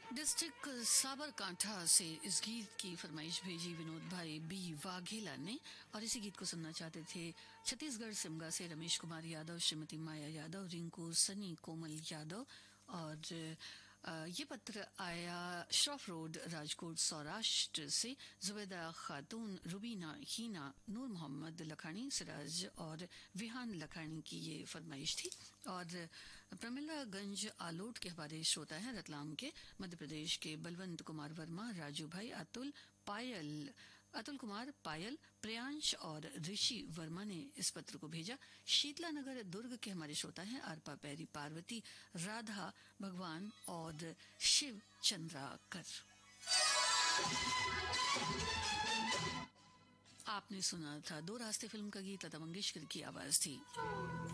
District Sabarkantha से इस गीत की फरमाइश भेजी विनोद भाई बी वाघेला ने और इसी गीत को सुनना चाहते थे छत्तीसगढ़ सिमगा से रमेश कुमार यादव, श्रीमती माया यादव, रिंकू, सनी, कोमल यादव। और ये पत्र आया श्रॉफ रोड, राजकोट, सौराष्ट्र से जुबैदा खातून, रुबीना, हीना, नूर मोहम्मद लखानी, सिराज और विहान लखानी की ये फरमाइश थी। और प्रमिलागंज आलोट के हमारे श्रोता हैं रतलाम के, मध्य प्रदेश के बलवंत कुमार वर्मा, राजू भाई, अतुल कुमार, पायल, प्रियांश और ऋषि वर्मा ने इस पत्र को भेजा। शीतला नगर दुर्ग के हमारे श्रोता हैं अर्पा, पैरी, पार्वती, राधा, भगवान और शिव चंद्राकर। आपने सुना था दो रास्ते फिल्म का गीत, लता मंगेशकर की आवाज थी।